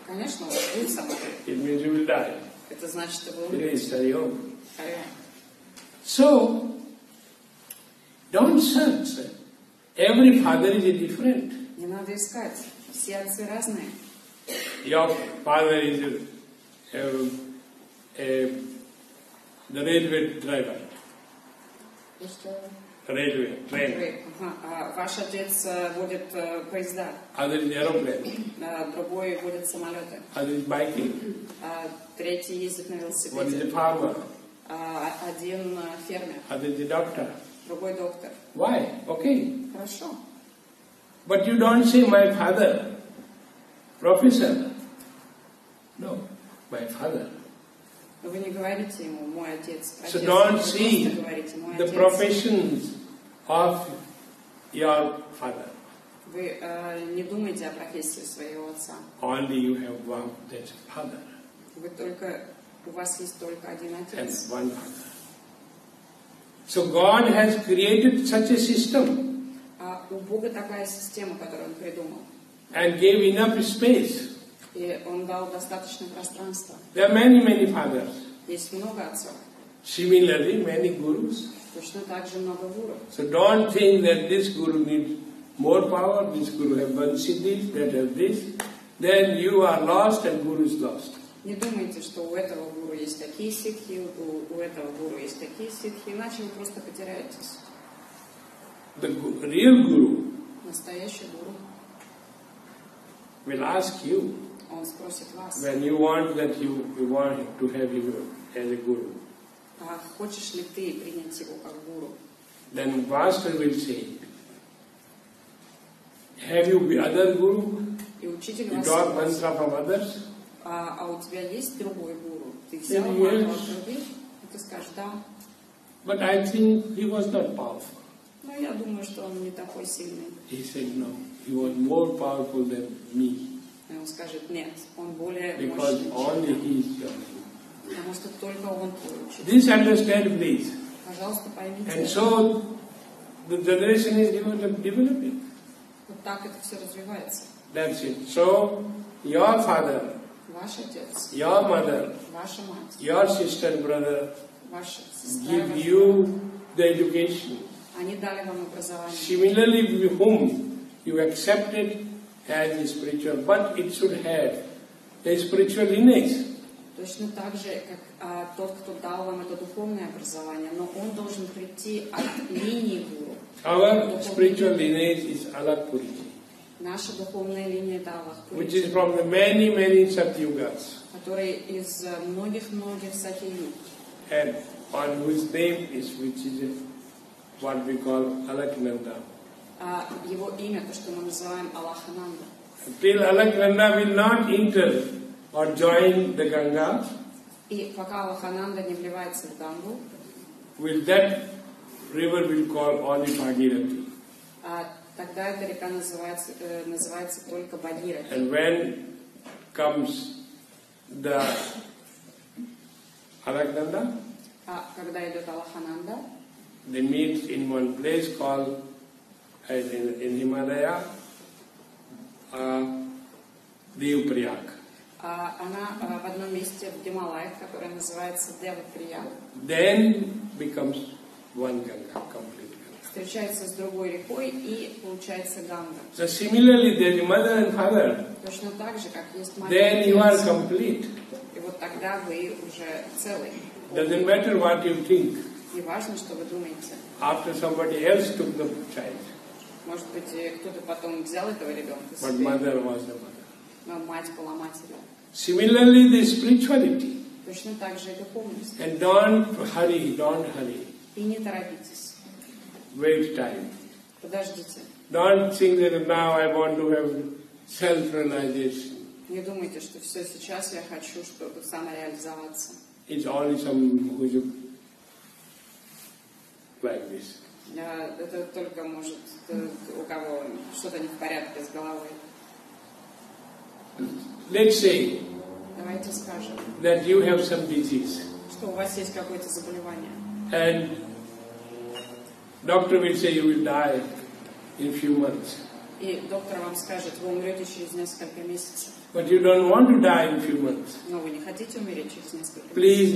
Конечно, он будет со мной. It means you will die. Это значит, что вы Please умрете. hurry home. Хай-хай. So, don't search. Every father is different. Не надо искать. Все отцы разные. Your father is the railway driver. И что? Railway, train. Ага. А ваш отец водит поезда, Other is aeroplane. другой водит самолеты, Other is biking. третий ездит на One is велосипеде, a farmer. один фермер, Other is a doctor. другой доктор. Why? Okay. Хорошо. But you don't say, my father, professor. No, my father. Но вы не говорите ему, мой отец So профессор. don't Вы see просто говорите, мой the отец. professions of your father. Вы не думаете о профессии своего отца. Only you have one, that's father У вас есть только один and отец. one father. So God has created such a system У Бога такая система, которую Он придумал. and gave enough space. И Он дал достаточно пространства. There are many, many fathers. Есть много отцов. Similarly, many gurus. Точно так же много гуру. So don't think that this guru needs more power, this guru has one siddhi, that has this. Then you are lost and guru is lost. Не думайте, что у этого гуру есть такие ситхи, у этого гуру есть такие ситхи, иначе вы просто потеряетесь. The real guru Настоящий гуру, will ask you он спросит вас, when you want that you want to have him as a guru. Хочешь ли ты принять его как гуру? Then master will say, have you other guru? И учитель You вас got спросит, mantra from others? а у тебя есть другой гуру? Ты взял Yes. мантру от других? И ты скажешь, да. But I think he was not powerful. Но я думаю, что он не такой сильный. He said no, he was more powerful than me. И он скажет, нет, он более Because мощный, only чем he я. is your guru. Потому что только он твой учитель. This understand please. Пожалуйста, поймите. And so the generation is developing. Вот так это все развивается. That's it. So your father, Ваш отец, your mother, ваша мать, your sister and brother ваша сестра, give ваш you брат, the education. они дали вам образование. Similarly, whom you accepted as spiritual, but it should have a spiritual lineage. Точно так же, как тот, кто дал вам это духовное образование, но он должен прийти от линии гуру. Our spiritual lineage is Alakpuriji, Наша духовная линия это which is Аллахпуричи, from the many, many Satyugas, который из многих-многих сатьи-юг, and on whose name is, which is what we call Alaknanda. Его имя, то, что мы называем Аллахананда. Till Alaknanda will not enter or join the Ganga, И пока Аллахананда не вливается в Гангу, will that river will call only Bhagirathi. тогда эта река называется только Бхагирати. And when comes the Alaknanda, Когда идет Аллахананда, they meet in one place called in Himalaya, Devprayag. она в одном месте в Гималаях, которое называется Деваприяг, Then becomes one Ganga, complete Ganga. встречается с другой рекой и получается Ганга. So similarly, there is mother and father. Точно так же, как есть мать Then и you are отец. complete. И вот тогда вы уже целый. Doesn't matter what you think. Не важно, что вы думаете. After somebody else took the child, Может быть, кто-то потом взял этого ребенка but себе, mother was the mother. но мать была матерью. Similarly, the spirituality. Точно так же и духовность. And don't hurry, don't hurry. И не торопитесь. Wait time. Подождите. Don't think that now I want to have self-realization. Не думайте, что все сейчас я хочу, чтобы самореализоваться. It's only some who is like this. Это только может у кого что-то не в порядке с головой. Let's say Давайте скажем, that you have some disease что у вас есть какое-то заболевание. and doctor will say you will die in few months. и доктор вам скажет, вы умрете через несколько месяцев, but you don't want to die in few months. но вы не хотите умереть через несколько Please